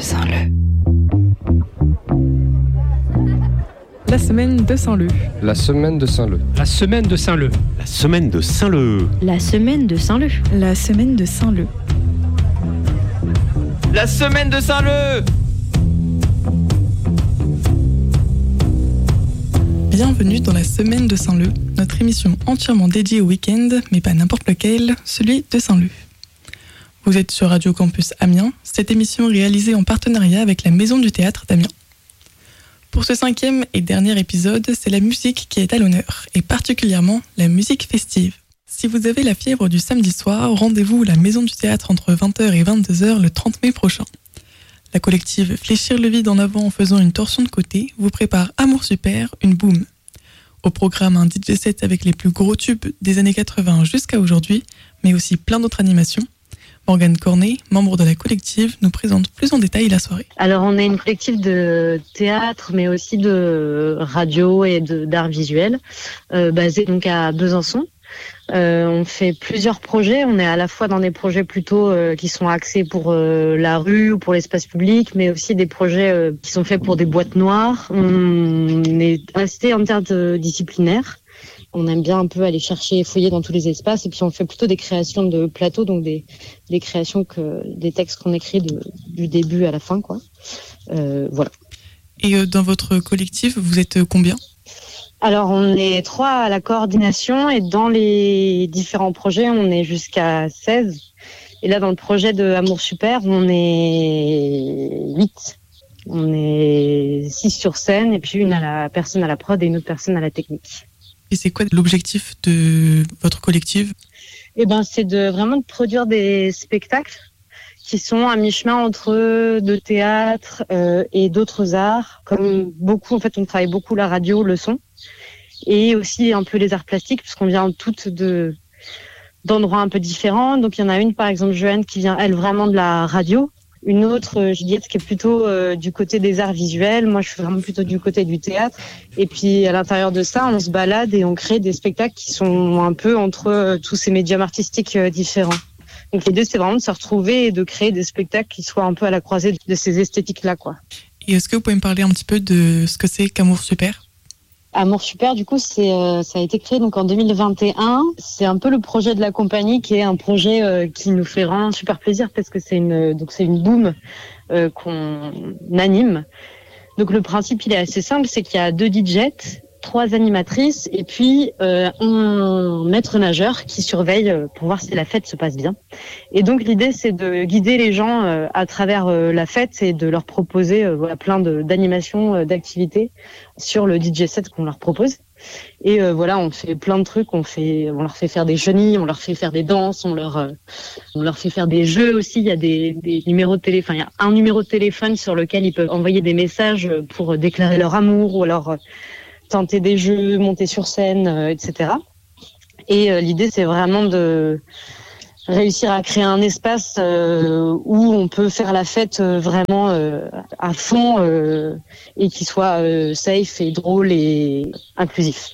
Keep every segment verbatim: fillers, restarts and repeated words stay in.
Saint-Leu. La semaine de Saint-Leu. La semaine de Saint-Leu. La semaine de Saint-Leu. La semaine de Saint-Leu. La semaine de Saint-Leu. La semaine de Saint-Leu. La semaine de Saint-Leu. Bienvenue dans la semaine de Saint-Leu, notre émission entièrement dédiée au week-end, mais pas n'importe lequel, celui de Saint-Leu. Vous êtes sur Radio Campus Amiens, cette émission réalisée en partenariat avec la Maison du Théâtre d'Amiens. Pour ce cinquième et dernier épisode, c'est la musique qui est à l'honneur, et particulièrement la musique festive. Si vous avez la fièvre du samedi soir, rendez-vous à la Maison du Théâtre entre vingt heures et vingt-deux heures le trente mai prochain. La collective Fléchir le vide en avant en faisant une torsion de côté vous prépare Amour Super, une boom. Au programme un D J set avec les plus gros tubes des années quatre-vingts jusqu'à aujourd'hui, mais aussi plein d'autres animations. Morgane Cornet, membre de la collective, nous présente plus en détail la soirée. Alors on est une collective de théâtre, mais aussi de radio et de, d'art visuel, euh, basée donc à Besançon. Euh, on fait plusieurs projets. On est à la fois dans des projets plutôt euh, qui sont axés pour euh, la rue ou pour l'espace public, mais aussi des projets euh, qui sont faits pour des boîtes noires. On est assez interdisciplinaire. On aime bien un peu aller chercher et fouiller dans tous les espaces. Et puis on fait plutôt des créations de plateaux, donc des, des créations que des textes qu'on écrit de, du début à la fin, quoi. Euh, voilà. Et euh, dans votre collectif, vous êtes combien ? Alors, on est trois à la coordination et dans les différents projets, on est jusqu'à seize. Et là, dans le projet de Amour Super, on est huit. On est six sur scène et puis une à la personne à la prod et une autre personne à la technique. Et c'est quoi l'objectif de votre collectif ? Eh ben, c'est de vraiment de produire des spectacles qui sont à mi-chemin entre de théâtre euh, et d'autres arts. Comme beaucoup, en fait, on travaille beaucoup la radio, le son. Et aussi un peu les arts plastiques, puisqu'on vient toutes de, d'endroits un peu différents. Donc, il y en a une, par exemple, Joanne, qui vient, elle, vraiment de la radio. Une autre, Juliette, qui est plutôt euh, du côté des arts visuels. Moi, je suis vraiment plutôt du côté du théâtre. Et puis, à l'intérieur de ça, on se balade et on crée des spectacles qui sont un peu entre euh, tous ces médiums artistiques euh, différents. Donc, l'idée, c'est vraiment de se retrouver et de créer des spectacles qui soient un peu à la croisée de ces esthétiques-là, quoi. Et est-ce que vous pouvez me parler un petit peu de ce que c'est qu'Amour Super ? Amour Super, du coup, c'est euh, ça a été créé donc en deux mille vingt et un. C'est un peu le projet de la compagnie, qui est un projet euh, qui nous fait vraiment super plaisir parce que c'est une donc c'est une boom euh, qu'on anime. Donc le principe, il est assez simple, c'est qu'il y a deux D J, trois animatrices et puis euh, un maître nageur qui surveille euh, pour voir si la fête se passe bien. Et donc l'idée, c'est de guider les gens euh, à travers euh, la fête et de leur proposer euh, voilà plein de, d'animations, euh, d'activités sur le D J set qu'on leur propose. Et euh, voilà, on fait plein de trucs. On fait, on leur fait faire des chenilles, on leur fait faire des danses, on leur, euh, on leur fait faire des jeux aussi. Il y a des, des numéros de téléphone. Il y a un numéro de téléphone sur lequel ils peuvent envoyer des messages pour déclarer leur amour ou alors euh, tenter des jeux, monter sur scène, euh, et cetera. Et euh, l'idée, c'est vraiment de réussir à créer un espace euh, où on peut faire la fête euh, vraiment euh, à fond euh, et qui soit euh, safe et drôle et inclusif.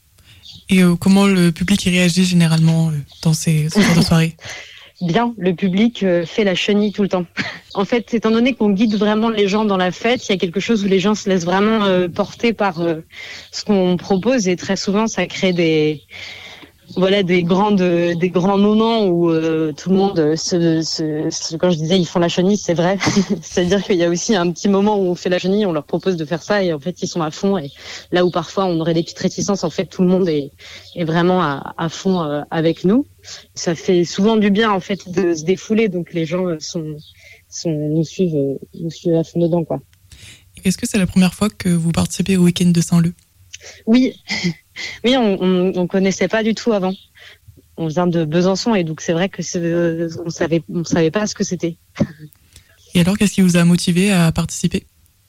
Et euh, comment le public y réagit généralement euh, dans ces, ce genre de soirées ? Bien, le public euh, fait la chenille tout le temps. En fait, étant donné qu'on guide vraiment les gens dans la fête, il y a quelque chose où les gens se laissent vraiment euh, porter par euh, ce qu'on propose et très souvent ça crée des voilà des grandes des grands moments où euh, tout le monde se, se, se quand je disais ils font la chenille, c'est vrai. C'est-à-dire qu'il y a aussi un petit moment où on fait la chenille, on leur propose de faire ça et en fait ils sont à fond, et là où parfois on aurait des petites réticences, en fait tout le monde est est vraiment à, à fond euh, avec nous. Ça fait souvent du bien en fait de se défouler, donc les gens sont sont nous suivent nous suivent à fond dedans, quoi. Est-ce que c'est la première fois que vous participez au week-end de Saint-Leu ? Oui, oui, on, on, on connaissait pas du tout avant. On vient de Besançon et donc c'est vrai que c'est, on savait, on savait pas ce que c'était. Et alors, qu'est-ce qui vous a motivé à participer ?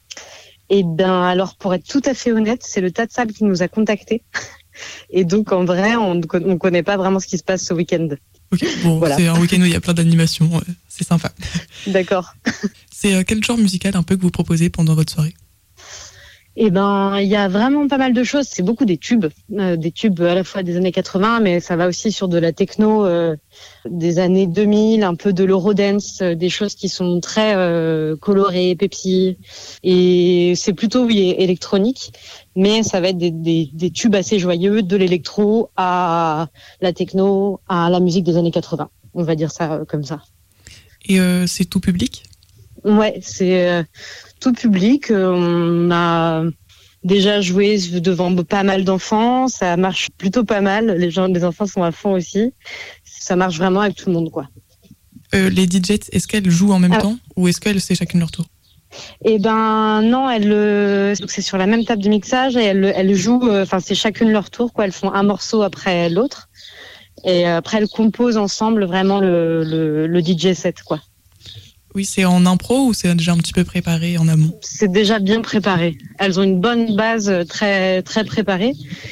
Eh ben, alors pour être tout à fait honnête, c'est le tas de sable qui nous a contactés. Et donc en vrai, on ne connaît pas vraiment ce qui se passe ce week-end. Ok, bon, voilà. C'est un week-end où il y a plein d'animations, c'est sympa. D'accord. C'est quel genre musical un peu que vous proposez pendant votre soirée ? Eh ben, il y a vraiment pas mal de choses. C'est beaucoup des tubes, euh, des tubes à la fois des années quatre-vingts, mais ça va aussi sur de la techno euh, des années deux mille, un peu de l'eurodance, euh, des choses qui sont très euh, colorées, Pepsi. Et c'est plutôt oui électronique, mais ça va être des, des, des tubes assez joyeux, de l'électro à la techno, à la musique des années quatre-vingts. On va dire ça euh, comme ça. Et euh, c'est tout public ? Ouais, c'est euh, tout public. On a déjà joué devant pas mal d'enfants. Ça marche plutôt pas mal. Les gens, les enfants sont à fond aussi. Ça marche vraiment avec tout le monde, quoi. Euh, les D Js, est-ce qu'elles jouent en même ah. temps ou est-ce qu'elles c'est chacune leur tour ? Eh ben non, elles euh, donc c'est sur la même table de mixage et elles, elles jouent. Enfin, euh, c'est chacune leur tour, quoi. Elles font un morceau après l'autre et après elles composent ensemble vraiment le, le, le D J set, quoi. Oui, c'est en impro ou c'est déjà un petit peu préparé en amont ? C'est déjà bien préparé. Elles ont une bonne base très très préparée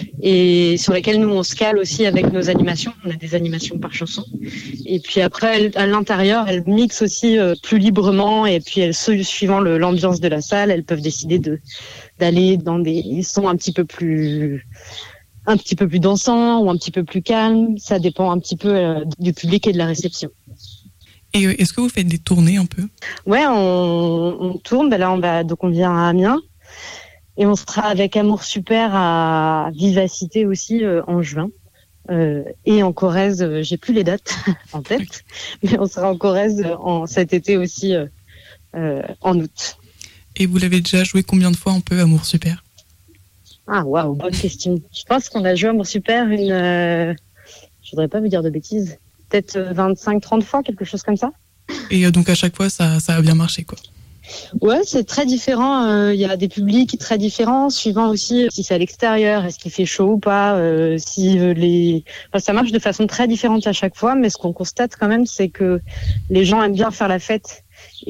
et sur laquelle nous on se cale aussi avec nos animations. On a des animations par chanson. Et puis après, à l'intérieur, elles mixent aussi plus librement et puis elles, suivant le, l'ambiance de la salle, elles peuvent décider de d'aller dans des sons un petit peu plus un petit peu plus dansants ou un petit peu plus calmes. Ça dépend un petit peu euh, du public et de la réception. Et est-ce que vous faites des tournées un peu ? Ouais, on, on tourne. Ben là, on va donc on vient à Amiens et on sera avec Amour Super à Vivacité aussi euh, en juin euh, et en Corrèze. Euh, j'ai plus les dates en tête, mais on sera en Corrèze en cet été aussi euh, euh, en août. Et vous l'avez déjà joué combien de fois un peu Amour Super ? Ah waouh, bonne question. Je pense qu'on a joué Amour Super une. Euh, je voudrais pas vous dire de bêtises. Peut-être vingt-cinq trente fois, quelque chose comme ça. Et donc à chaque fois, ça, ça a bien marché, quoi. Ouais, c'est très différent. Il euh, y a des publics très différents, suivant aussi si c'est à l'extérieur, est-ce qu'il fait chaud ou pas. Euh, si euh, les, enfin, ça marche de façon très différente à chaque fois. Mais ce qu'on constate quand même, c'est que les gens aiment bien faire la fête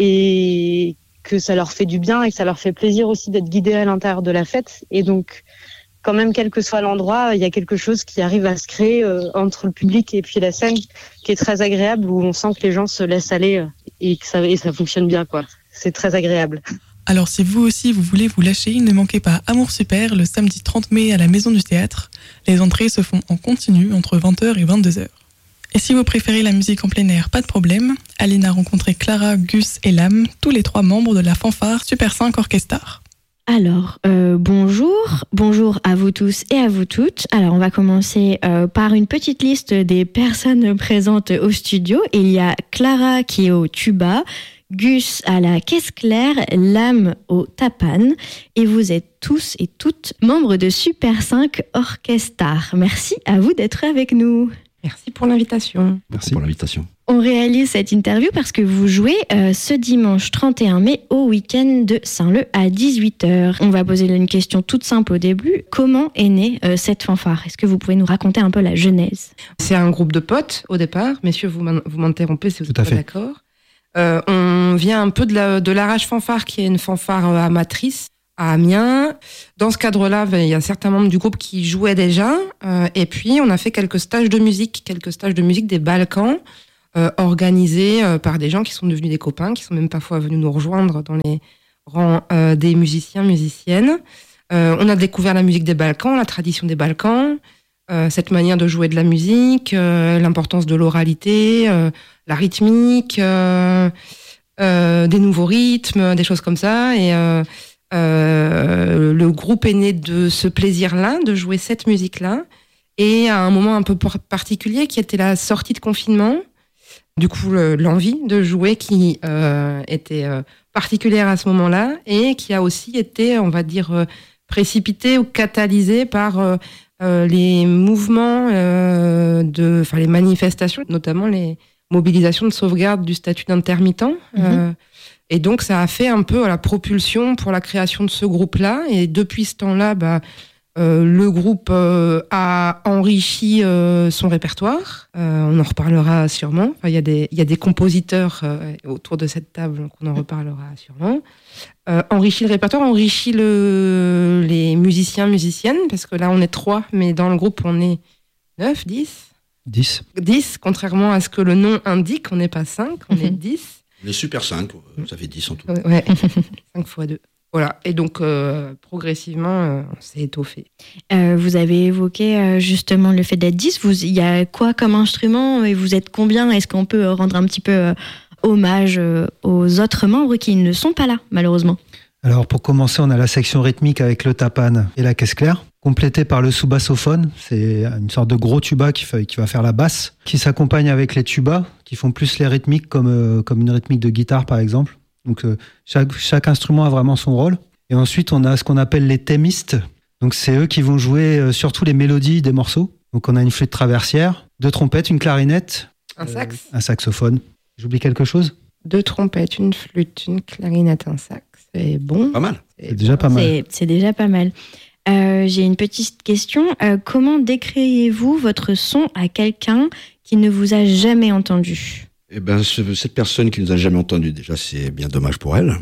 et que ça leur fait du bien et que ça leur fait plaisir aussi d'être guidés à l'intérieur de la fête. Et donc, quand même, quel que soit l'endroit, il y a quelque chose qui arrive à se créer euh, entre le public et puis la scène, qui est très agréable, où on sent que les gens se laissent aller euh, et que ça, et ça fonctionne bien, quoi. C'est très agréable. Alors, si vous aussi, vous voulez vous lâcher, ne manquez pas Amour Super le samedi trente mai à la Maison du Théâtre. Les entrées se font en continu entre vingt heures et vingt-deux heures. Et si vous préférez la musique en plein air, pas de problème. Aline a rencontré Clara, Gus et Lam, tous les trois membres de la fanfare Super cinq Orchestar. Alors, euh, bonjour, bonjour à vous tous et à vous toutes. Alors, on va commencer euh, par une petite liste des personnes présentes au studio. Il y a Clara qui est au tuba, Gus à la caisse claire, Lam au tapane. Et vous êtes tous et toutes membres de Super cinq Orchestar. Merci à vous d'être avec nous. Merci pour l'invitation. Merci pour l'invitation. On réalise cette interview parce que vous jouez euh, ce dimanche trente et un mai au week-end de Saint-Leu à dix-huit heures. On va poser une question toute simple au début. Comment est née euh, cette fanfare ? Est-ce que vous pouvez nous raconter un peu la genèse ? C'est un groupe de potes au départ. Messieurs, vous, vous m'interrompez si vous Tout à n'êtes pas fait. d'accord. Euh, on vient un peu de, la, de l'Arrache Fanfare, qui est une fanfare euh, amatrice à Amiens. Dans ce cadre-là, il y a certains membres du groupe qui jouaient déjà. Euh, et puis, on a fait quelques stages de musique, quelques stages de musique des Balkans, euh, organisés euh, par des gens qui sont devenus des copains, qui sont même parfois venus nous rejoindre dans les rangs euh, des musiciens, musiciennes. Euh, on a découvert la musique des Balkans, la tradition des Balkans, euh, cette manière de jouer de la musique, euh, l'importance de l'oralité, euh, la rythmique, euh, euh, des nouveaux rythmes, des choses comme ça. Et euh, Euh, le groupe est né de ce plaisir-là, de jouer cette musique-là, et à un moment un peu particulier qui était la sortie de confinement. Du coup, le, l'envie de jouer qui euh, était euh, particulière à ce moment-là et qui a aussi été, on va dire, euh, précipitée ou catalysée par euh, euh, les mouvements, euh, de, enfin les manifestations, notamment les mobilisations de sauvegarde du statut d'intermittent. Mmh. Euh, Et donc, ça a fait un peu la propulsion pour la création de ce groupe-là. Et depuis ce temps-là, bah, euh, le groupe euh, a enrichi euh, son répertoire. Euh, on en reparlera sûrement. Enfin, il y a des, il y a des compositeurs euh, autour de cette table, donc on en reparlera sûrement. Euh, enrichi le répertoire, enrichi le, les musiciens, musiciennes, parce que là, on est trois, mais dans le groupe, on est neuf, dix dix. dix, contrairement à ce que le nom indique, on n'est pas cinq, on mm-hmm. est dix. Les Super cinq, ça fait dix en tout. Ouais, cinq fois deux. Voilà, et donc euh, progressivement, euh, on s'est étoffé. Euh, vous avez évoqué euh, justement le fait d'être dix. Vous, il y a quoi comme instrument et vous êtes combien? Est-ce qu'on peut rendre un petit peu euh, hommage euh, aux autres membres qui ne sont pas là, malheureusement? Alors pour commencer, on a la section rythmique avec le tapane et la caisse claire, complétée par le sous-bassophone. C'est une sorte de gros tuba qui, fait, qui va faire la basse, qui s'accompagne avec les tubas, qui font plus les rythmiques comme, euh, comme une rythmique de guitare par exemple. Donc euh, chaque, chaque instrument a vraiment son rôle. Et ensuite, on a ce qu'on appelle les thémistes. Donc c'est eux qui vont jouer euh, surtout les mélodies des morceaux. Donc on a une flûte traversière, deux trompettes, une clarinette, Un sax, euh, un saxophone. J'oublie quelque chose? deux trompettes, une flûte, une clarinette, un sax. C'est bon. Pas mal. C'est, C'est déjà pas mal. C'est, c'est déjà pas mal. Euh, j'ai une petite question. Euh, comment décririez-vous votre son à quelqu'un qui ne vous a jamais entendu? Eh ben, ce- cette personne qui nous a jamais entendu, déjà, c'est bien dommage pour elle.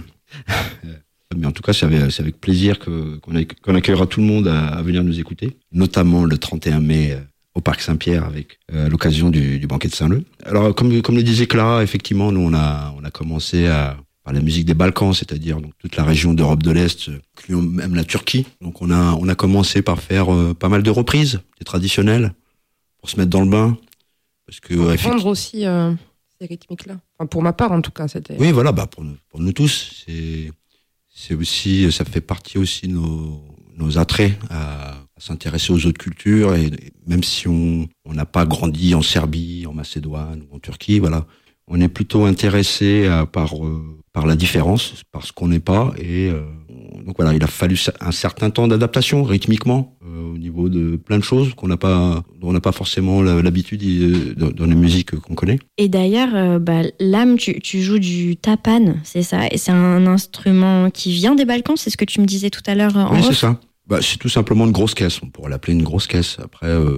Mais en tout cas, c'est avec, c'est avec plaisir que, qu'on, a- qu'on accueillera tout le monde à, à venir nous écouter, notamment le trente et un mai euh, au Parc Saint-Pierre avec euh, l'occasion du, du banquet de Saint-Leu. Alors, comme, comme le disait Clara, effectivement, nous, on a, on a commencé à, par la musique des Balkans, c'est-à-dire donc, toute la région d'Europe de l'Est, incluant même la Turquie. Donc, on a, on a commencé par faire euh, pas mal de reprises, des traditionnelles, pour se mettre dans le bain. Parce que, Pour ouais, prendre aussi euh, ces rythmiques-là. Enfin, pour ma part, en tout cas, c'était. Oui, voilà, bah pour nous, pour nous tous, c'est c'est aussi, ça fait partie aussi de nos nos attraits à, à s'intéresser aux autres cultures et, et même si on on n'a pas grandi en Serbie, en Macédoine ou en Turquie, voilà, on est plutôt intéressé à, par euh, par la différence, par ce qu'on n'est pas et euh, on- donc voilà, il a fallu un certain temps d'adaptation rythmiquement euh, au niveau de plein de choses qu'on n'a pas, dont on n'a pas forcément la- l'habitude euh, dans, dans les musiques qu'on connaît. Et d'ailleurs, euh, bah, Lame, tu, tu joues du tapane, c'est ça? Et c'est un instrument qui vient des Balkans, c'est ce que tu me disais tout à l'heure en Oui, off? c'est ça. Bah, c'est tout simplement une grosse caisse. On pourrait l'appeler une grosse caisse. Après, euh,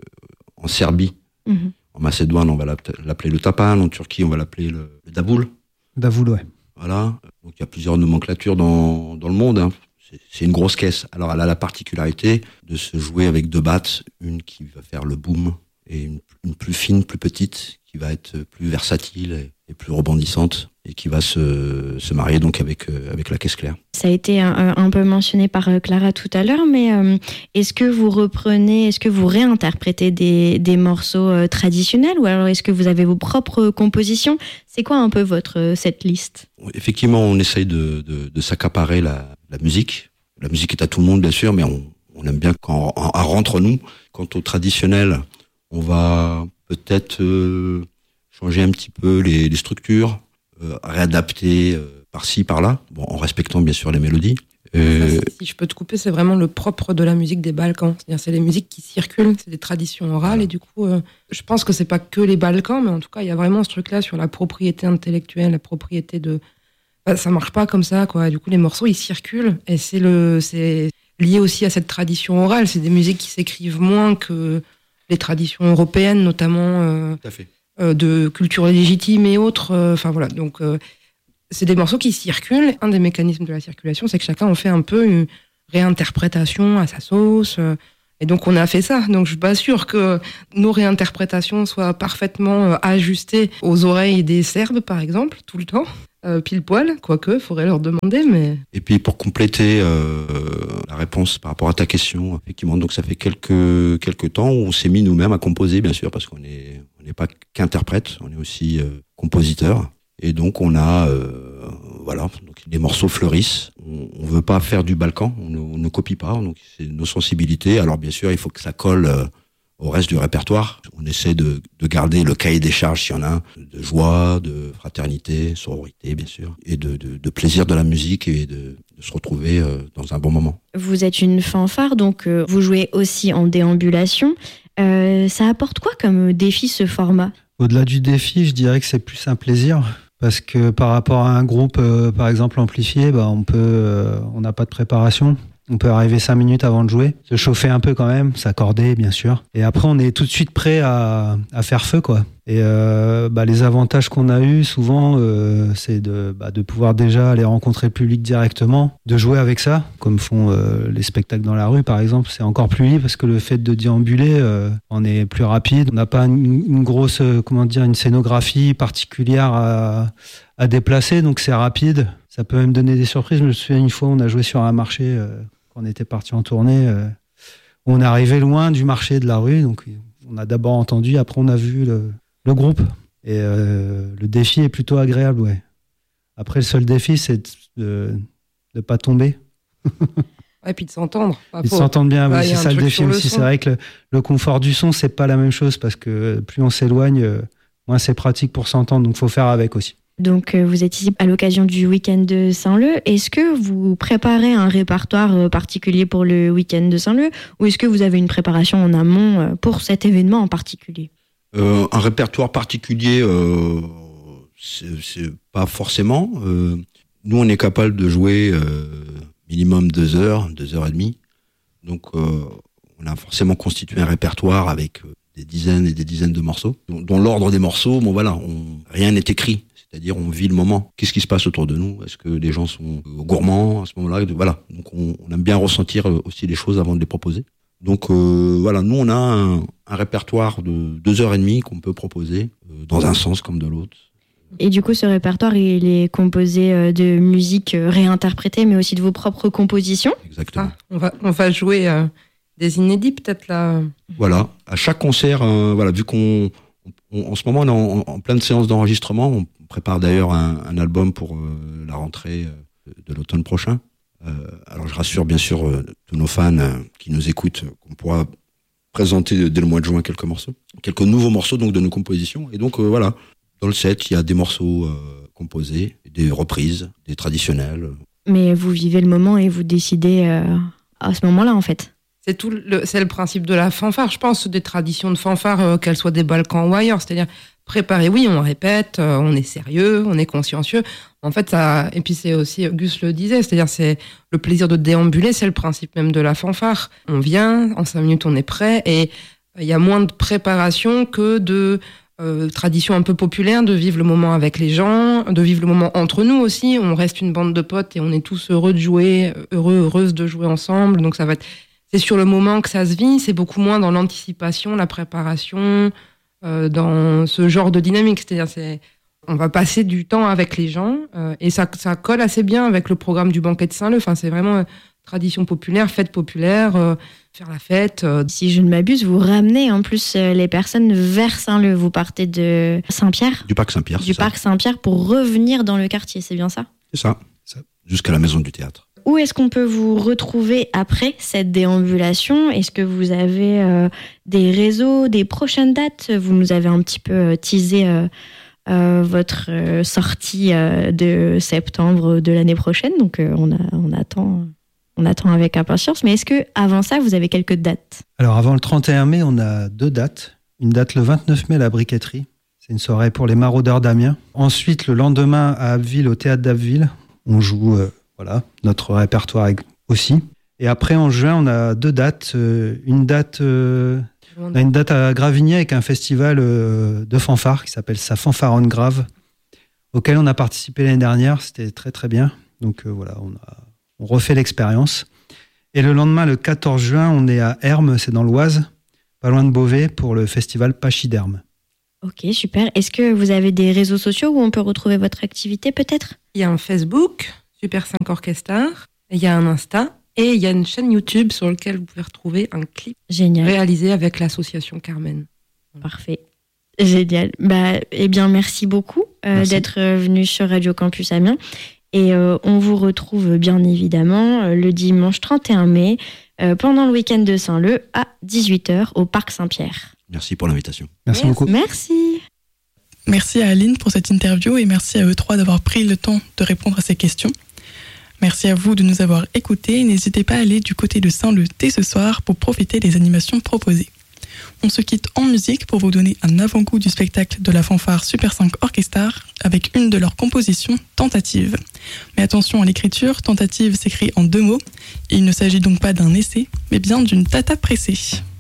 en Serbie, Mhm. en Macédoine, on va l'app- l'appeler le tapan. En Turquie, on va l'appeler le, le daboul. Davoul, ouais. Voilà. Donc, il y a plusieurs nomenclatures dans, dans le monde. Hein. C'est, c'est une grosse caisse. Alors, elle a la particularité de se jouer avec deux battes. Une qui va faire le boom et une, une plus fine, plus petite, qui va être plus versatile et, et plus rebondissante et qui va se, se marier donc avec, euh, avec la caisse claire. Ça a été un, un peu mentionné par euh, Clara tout à l'heure, mais euh, est-ce que vous reprenez, est-ce que vous réinterprétez des, des morceaux euh, traditionnels ou alors est-ce que vous avez vos propres compositions? C'est quoi un peu votre euh, setlist? Effectivement, on essaye de, de, de s'accaparer la, la musique. La musique est à tout le monde, bien sûr, mais on, on aime bien quand elle rentre nous. Quant au traditionnel, on va peut-être euh, changer un petit peu les, les structures, euh, réadapter euh, par-ci, par-là, bon, en respectant bien sûr les mélodies. Euh, Ça, si- si je peux te couper, c'est vraiment le propre de la musique des Balkans. C'est-à-dire, c'est les musiques qui circulent, c'est des traditions orales, et du coup, euh, je pense que c'est pas que les Balkans, mais en tout cas, il y a vraiment ce truc-là sur la propriété intellectuelle, la propriété de. Bah, ça marche pas comme ça, quoi. Du coup, les morceaux, ils circulent, et c'est le, c'est lié aussi à cette tradition orale. C'est des musiques qui s'écrivent moins que les traditions européennes, notamment euh, tout à fait. euh, de culture légitime et autres. euh, Enfin voilà, donc. euh, c'est des morceaux qui circulent. Un des mécanismes de la circulation, c'est que chacun en fait un peu une réinterprétation à sa sauce. euh, Et donc, on a fait ça. Donc, je suis pas sûre que nos réinterprétations soient parfaitement euh, ajustées aux oreilles des Serbes, par exemple, tout le temps. Euh, pile poil, quoique, faudrait leur demander, mais... Et puis pour compléter euh, la réponse par rapport à ta question, effectivement, donc ça fait quelques quelques temps où on s'est mis nous-mêmes à composer, bien sûr, parce qu'on est on n'est pas qu'interprète, on est aussi euh, compositeur. Et donc on a euh, voilà, donc les morceaux fleurissent. On, on veut pas faire du Balkan, on ne, on ne copie pas, donc c'est nos sensibilités. Alors bien sûr, il faut que ça colle euh, au reste du répertoire. On essaie de, de garder le cahier des charges s'il y en a un, de joie, de fraternité, sororité bien sûr, et de, de, de plaisir de la musique et de, de se retrouver euh, dans un bon moment. Vous êtes une fanfare, donc euh, vous jouez aussi en déambulation. Euh, ça apporte quoi comme défi ce format? Au-delà du défi, je dirais que c'est plus un plaisir. Parce que par rapport à un groupe, euh, par exemple, amplifié, bah, on peut, euh, on n'a pas de préparation. On peut arriver cinq minutes avant de jouer, se chauffer un peu quand même, s'accorder bien sûr. Et après, on est tout de suite prêt à, à faire feu, quoi. Et euh, bah, les avantages qu'on a eus souvent, euh, c'est de, bah, de pouvoir déjà aller rencontrer le public directement, de jouer avec ça, comme font euh, les spectacles dans la rue, par exemple. C'est encore plus libre parce que le fait de déambuler, euh, on est plus rapide. On n'a pas une, une grosse, euh, comment dire, une scénographie particulière à, à déplacer, donc c'est rapide. Ça peut même donner des surprises. Je me souviens une fois, on a joué sur un marché euh, quand on était parti en tournée. Euh, où on est arrivé loin du marché de la rue, donc on a d'abord entendu, après on a vu le, le groupe. Et euh, le défi est plutôt agréable, ouais. Après, le seul défi, c'est de ne pas tomber. Et puis de s'entendre. Et de s'entendre bien, bah, oui, c'est ça le défi aussi. C'est vrai que le, le confort du son, c'est pas la même chose parce que plus on s'éloigne, moins c'est pratique pour s'entendre. Donc, il faut faire avec aussi. Donc, euh, vous êtes ici à l'occasion du week-end de Saint-Leu. Est-ce que vous préparez un répertoire euh, particulier pour le week-end de Saint-Leu ou est-ce que vous avez une préparation en amont euh, pour cet événement en particulier ? euh, Un répertoire particulier, euh, c'est, c'est pas forcément. Euh, nous, on est capable de jouer euh, minimum deux heures, deux heures et demie. Donc, euh, on a forcément constitué un répertoire avec euh, des dizaines et des dizaines de morceaux. Dont, dont l'ordre des morceaux, bon voilà, on, rien n'est écrit. C'est-à-dire, on vit le moment. Qu'est-ce qui se passe autour de nous ? Est-ce que les gens sont gourmands à ce moment-là ? Voilà. Donc, on, on aime bien ressentir aussi les choses avant de les proposer. Donc, euh, voilà. Nous, on a un, un répertoire de deux heures et demie qu'on peut proposer euh, dans un sens comme de l'autre. Et du coup, ce répertoire, il est composé de musique réinterprétée, mais aussi de vos propres compositions. Exactement. Ah, on va, on va jouer euh, des inédits, peut-être, là. Voilà. À chaque concert, euh, voilà, vu qu'on... On, en ce moment, on est en, en pleine séance d'enregistrement. On prépare d'ailleurs un, un album pour euh, la rentrée euh, de l'automne prochain. Euh, alors, je rassure bien sûr euh, tous nos fans euh, qui nous écoutent qu'on pourra présenter dès le mois de juin quelques morceaux, quelques nouveaux morceaux donc de nos compositions. Et donc euh, voilà, dans le set, il y a des morceaux euh, composés, des reprises, des traditionnels. Mais vous vivez le moment et vous décidez euh, à ce moment-là, en fait. C'est tout le, c'est le principe de la fanfare, je pense, des traditions de fanfare, euh, qu'elles soient des Balkans ou ailleurs. C'est-à-dire, préparer, oui, on répète, euh, on est sérieux, on est consciencieux. En fait, ça, et puis c'est aussi, Gus le disait, c'est-à-dire, c'est le plaisir de déambuler, c'est le principe même de la fanfare. On vient, en cinq minutes, on est prêt, et il y a moins de préparation que de euh, tradition un peu populaire, de vivre le moment avec les gens, de vivre le moment entre nous aussi. On reste une bande de potes et on est tous heureux de jouer, heureux, heureuses de jouer ensemble. Donc ça va être, c'est sur le moment que ça se vit, c'est beaucoup moins dans l'anticipation, la préparation, euh, dans ce genre de dynamique. C'est-à-dire, c'est, on va passer du temps avec les gens euh, et ça, ça colle assez bien avec le programme du banquet de Saint-Leu. Enfin, c'est vraiment euh, tradition populaire, fête populaire, euh, faire la fête. Euh. Si je ne m'abuse, vous ramenez en plus euh, les personnes vers Saint-Leu. Vous partez de Saint-Pierre ? Du parc Saint-Pierre. Du parc Saint-Pierre pour revenir dans le quartier, c'est bien ça ? C'est ça, ça. Jusqu'à la maison du théâtre. Où est-ce qu'on peut vous retrouver après cette déambulation ? Est-ce que vous avez euh, des réseaux, des prochaines dates ? Vous nous avez un petit peu euh, teasé euh, euh, votre euh, sortie euh, de septembre de l'année prochaine, donc euh, on, a, on, attend, on attend avec impatience. Mais est-ce que avant ça, vous avez quelques dates ? Alors avant le trente et un mai, on a deux dates. Une date le vingt-neuf mai à la Briqueterie. C'est une soirée pour les maraudeurs d'Amiens. Ensuite, le lendemain à Abbeville, au théâtre d'Abbeville, on joue... Euh, Voilà, notre répertoire aussi. Et après, en juin, on a deux dates. Euh, une date, euh, on a une date à Gravigny avec un festival euh, de fanfare qui s'appelle Sa Fanfaronne Grave, auquel on a participé l'année dernière. C'était très très bien. Donc euh, voilà, on, a, on refait l'expérience. Et le lendemain, le quatorze juin, on est à Hermes, c'est dans l'Oise, pas loin de Beauvais, pour le festival Pachyderme. Ok, super. Est-ce que vous avez des réseaux sociaux où on peut retrouver votre activité peut-être ? Il y a un Facebook, Super cinq Orchestar, il y a un Insta et il y a une chaîne YouTube sur laquelle vous pouvez retrouver un clip Génial. Réalisé avec l'association Carmen. Parfait. Génial. Bah, eh bien, merci beaucoup euh, merci. d'être venu sur Radio Campus Amiens. Et euh, on vous retrouve bien évidemment euh, le dimanche trente et un mai euh, pendant le week-end de Saint-Leu à dix-huit heures au Parc Saint-Pierre. Merci pour l'invitation. Merci, merci beaucoup. Merci. Merci à Aline pour cette interview et merci à eux trois d'avoir pris le temps de répondre à ces questions. Merci à vous de nous avoir écoutés. N'hésitez pas à aller du côté de Saint-Leu dès ce soir pour profiter des animations proposées. On se quitte en musique pour vous donner un avant-goût du spectacle de la fanfare Super cinq Orchestar avec une de leurs compositions, Tentative. Mais attention à l'écriture, Tentative s'écrit en deux mots. Il ne s'agit donc pas d'un essai, mais bien d'une tata pressée.